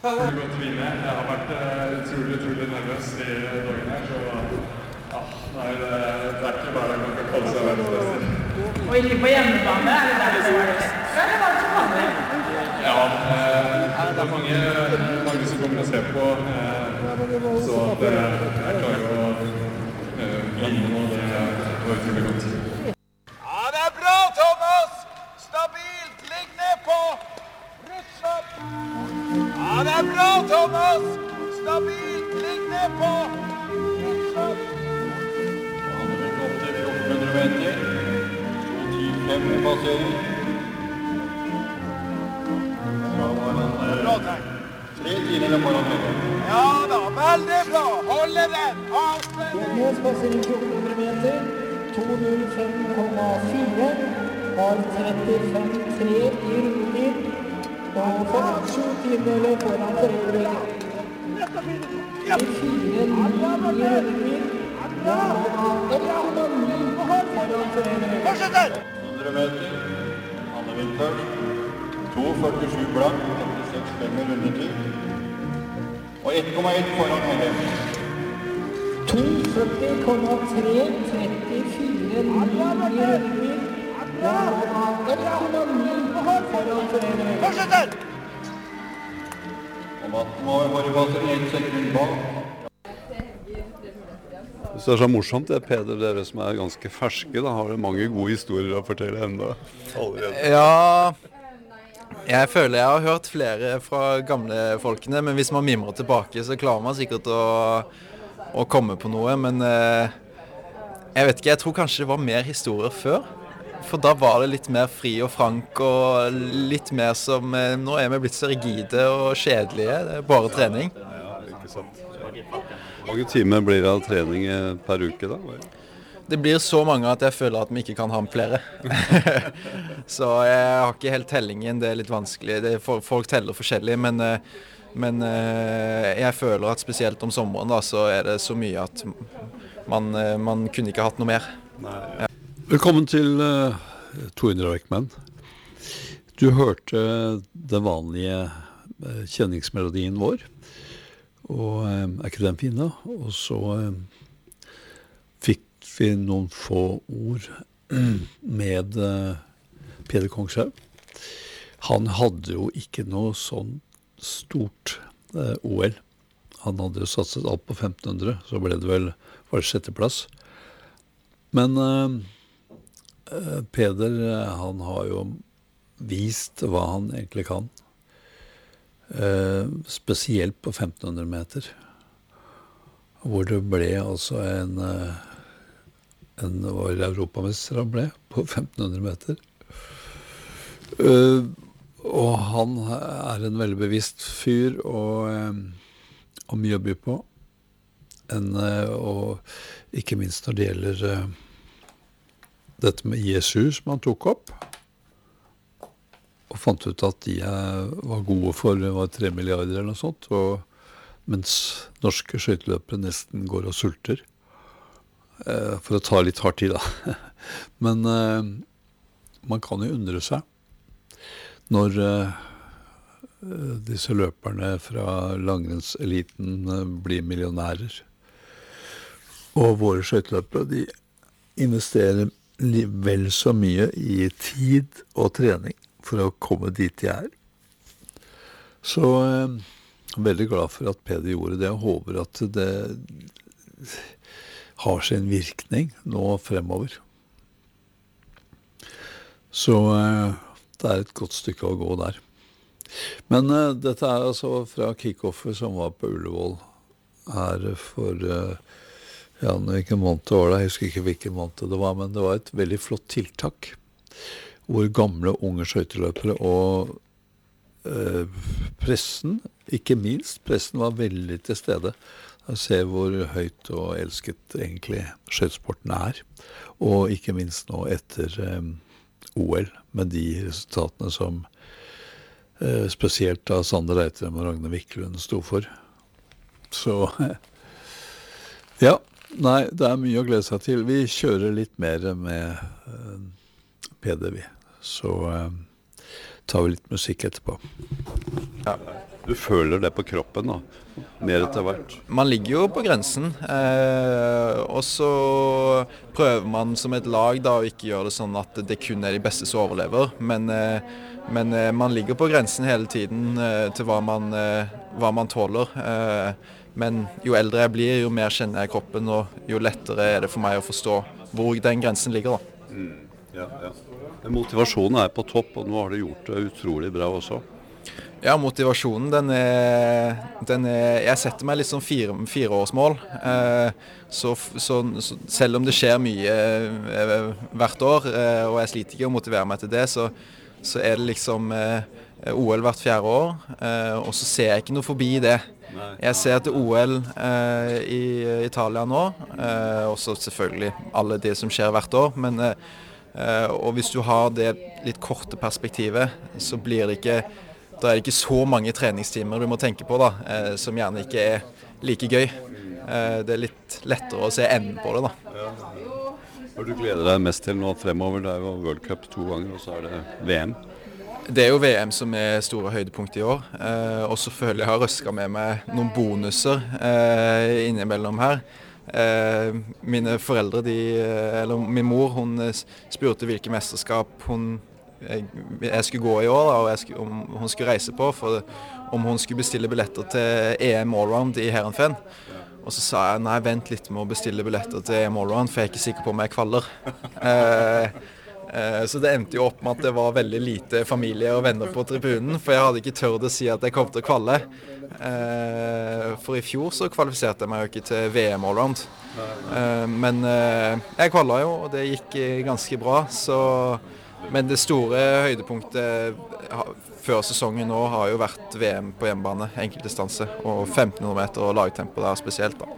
Veldig godt å vinne. Jeg har vært utrolig nervøs I dagen her, så nei, det ikke bare man kan kalle seg verdensmester. Og ikke på hjemmebane, det der det var det? Ja, det var så vanlig. Ja, det mange som kommer og ser på, så at jeg klarer å vinne nå, det var utrolig godt. Ja, det bra, Thomas! Stabilt, ligg ned på! Russ opp! Ja, det bra, Thomas! Stabilt, ligg ned på! Russ opp! Han har gått til 1400 meter. 2.10.5 passering. Så var han Bra tegn. 3 tiendedel foran Peter. Ja da, veldig bra! Holde den! Avspenning! Passering 1400 meter, 2.05,4, har 35,3 I rundetid, og får 7 tiendedeler foran foreldre. I 4,9 rundetid, og har 1,9 foran foreldre. Fortsetter! 100 meter. Anne Vind først. 2.47 blank. 56,5 I rundetid. Og 1,1 foran Helene. 2.40,3, 34,9 rundetid, og har 1,9 foran foreldre. Fortsetter! Om 18 år var det passering 1 sekund bak. Så det så morsomt det, Peder, dere som ganske ferske, da har dere mange gode historier å fortelle enda allerede. Ja, jeg føler jeg har hørt flere fra gamle folkene, men hvis man mimrer tilbake så klarer man sikkert å komme på noe, men jeg vet ikke, jeg tror kanskje det var mer historier før, for da var det litt mer fri og frank og litt mer som, nå vi blitt så rigide og kjedelige, det bare trening. Ja, ikke sant. Hvor mange timer blir det av trening per uke da? Det blir så mange at jeg føler at vi ikke kan ha med flere. Så jeg har ikke helt tellingen, det litt vanskelig. Folk teller forskjellig, men jeg føler at spesielt om sommeren da, så det så mye at man kunne ikke hatt noe mer. Nei. Ja. Velkommen til Tor Indre Wickman. Du hørte den vanlige kjenningsmelodien vår, og ikke den fine, og så fikk vi noen få ord med Peder Kongshaug. Han hadde jo ikke noe sånn stort OL. Han hadde jo satset alt på 1500, så ble det vel var det 6. plass. Men Peder, han har jo vist hva han egentlig kan. Spesielt på 1500 meter. Hvor det ble altså en var europamester han ble på 1500 meter. Og han en veldig bevisst fyr og mye å by på. Og ikke minst når det gjelder dette med ISU som han tok opp. Og fant ut at de var gode for 3 milliarder eller noe sånt. Mens norske skøyteløpere nesten går og sulter. For å ta litt hardt I da. Men man kan jo undre seg når disse løperne fra langrennseliten blir millionærer. Og våre skøyteløpere, de investerer vel så mye I tid og trening for å komme dit de Så jeg veldig glad for at Peder gjorde det, og håper at det har sin virkning nå fremover. Så det et godt stykke å gå der. Men dette altså fra kickoffet som var på Ullevål her for hvilken måned det var det, jeg husker ikke hvilken måned det var, men det var et veldig flott tiltak, hvor gamle unge skøyteløpere og pressen, ikke minst, pressen var veldig til stede. Jeg ser hvor høyt og elsket egentlig skøytesporten og ikke minst nå etter OL, med de resultatene som spesielt da Sander Reitrem og Ragnar Wiklund stod for. Så ja, nei, det mye å glede seg til. Vi kjører litt mer med Peder vi. Så tar vi litt musikk etterpå. Du føler det på kroppen da, mer etter hvert. Man ligger jo på grensen, og så prøver man som et lag da å ikke gjøre det sånn at det kun er de beste som overlever, men man ligger på grensen hele tiden til hva man tåler. Men jo eldre jeg blir, jo mer kjenner jeg kroppen, og jo lettere er det for meg å forstå hvor den grensen ligger da. Ja. Motivasjonen er på topp, og nå har du gjort det utrolig bra også. Ja, motivasjonen, den er jeg setter meg litt sånn fireårsmål, så selv om det skjer mye hvert år, og jeg sliter ikke å motivere meg til det, så er det liksom OL hvert 4. år, og så ser jeg ikke noe forbi det. Jeg ser til OL i Italia nå, også selvfølgelig alle det som skjer hvert år, men og hvis du har det litt korte perspektivet, så blir det ikke, da er det ikke så mange treningstimer du må tenke på da, som gjerne ikke er like gøy. Det er litt lettere å se enden på det da. Hva du gleder deg mest til nå fremover? Det er jo World Cup 2 ganger, og så er det VM. Det er jo VM som er store høydepunkt i år, og så føler jeg har røsket med meg noen bonuser innimellom her. Mine foreldre, eller min mor, hun spurte hvilke mesterskap jeg skulle gå i år, og om hun skulle reise på, for om hun skulle bestille billetter til EM Allround i Heerenveen. Og så sa jeg, nei, vent litt med å bestille billetter til EM Allround, for jeg er ikke sikker på om jeg kvaller. Så det endte jo opp med at det var veldig lite familie og venner på tribunen, for jeg hadde ikke tørt å si at jeg kom til å kvalle. For i fjor så kvalifiserte jeg meg jo ikke til VM Allround. Men jeg kvallet jo, og det gikk ganske bra. Men det store høydepunktet før sesongen nå har jo vært VM på hjemmebane, enkeltdistanse, og 1500 meter og lagtempo der spesielt da.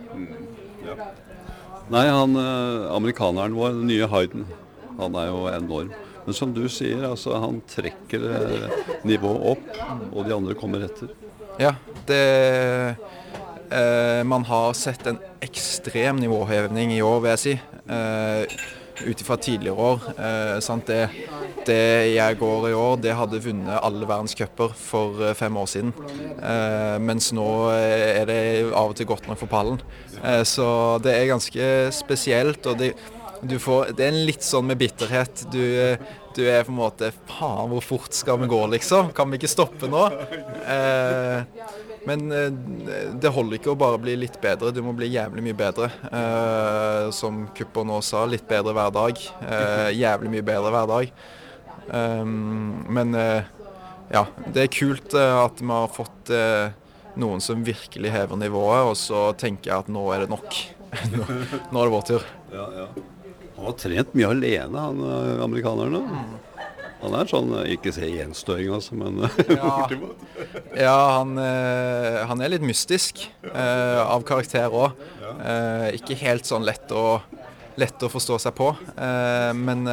Nei, amerikaneren vår, den nye Hayden, han er jo enorm. Men som du sier, altså, han trekker nivået opp, og de andre kommer etter. Ja, man har sett en ekstrem nivåhevning i år, vil jeg si. Utifra tidligere år. Sant? Det jeg går i år, det hadde vunnet alle verdenscuper for 5 år siden. Mens nå er det av og til godt nok for pallen. Så det er ganske spesielt, og det er en litt sånn med bitterhet. Du er på en måte, faen, hvor fort skal vi gå liksom? Kan vi ikke stoppe nå? Men det holder ikke å bare bli litt bedre, du må bli jævlig mye bedre. Som Cooper nå sa, litt bedre hver dag. Jævlig mye bedre hver dag. Men ja, det er kult at vi har fått noen som virkelig hever nivået, og så tenker jeg at nå er det nok. Nå er det vår tur. Ja. Han har trent mye alene, han amerikaneren. Han er sånn, ikke se gjenstøing altså, men bortimot. Ja, han er litt mystisk av karakter også. Ikke helt sånn lett å forstå seg på, men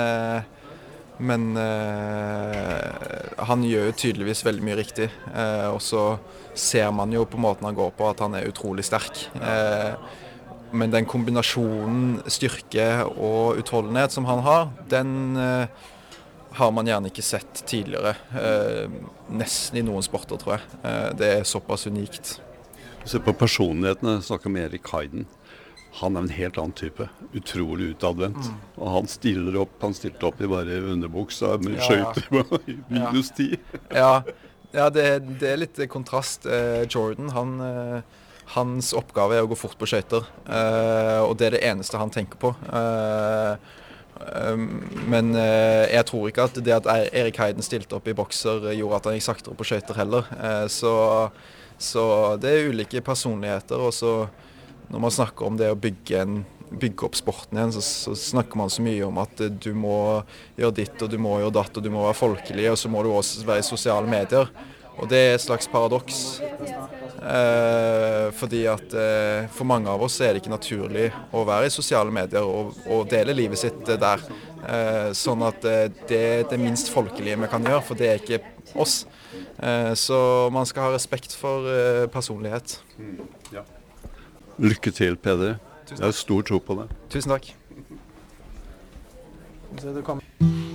han gjør jo tydeligvis veldig mye riktig, og så ser man jo på måten han går på at han er utrolig sterk. Men den kombinasjonen styrke og utholdenhet som han har, den har man gjerne ikke sett tidligere. Nesten i noen sporter, tror jeg. Det er såpass unikt. Se på personlighetene, snakker med Erik Hayden. Han er en helt annen type. Utrolig utadvendt. Og han stilte opp i bare underbuksa med skøyter på -10. Ja, det er litt kontrast. Jordan, hans oppgave er å gå fort på skøyter, og det er det eneste han tenker på. Men jeg tror ikke at det at Erik Hayden stilte opp i bokser gjorde at han gikk saktere på skøyter heller. Så det er ulike personligheter, og så når man snakker om det å bygge opp sporten igjen, så snakker man så mye om at du må gjøre ditt, og du må gjøre datt, og du må være folkelig, og så må du også være i sosiale medier. Og det er et slags paradoks. Fordi at for mange av oss er det ikke naturlig å være i sosiale medier og dele livet sitt der. Sånn at det er det minst folkelige vi kan gjøre, for det er ikke oss. Så man skal ha respekt for personlighet. Ja. Lykke til, Peder. Jeg har stor tro på det. Tusen takk.